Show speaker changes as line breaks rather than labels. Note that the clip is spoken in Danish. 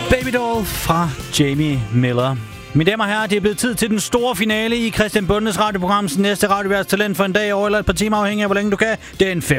Babydoll fra Jamie Miller. Mine damer og herrer, det er blevet tid til den store finale i Christian Bundes radioprograms næste radioværtstalent for en dag over eller et par timer, afhængig af hvor længe du kan. Den 5.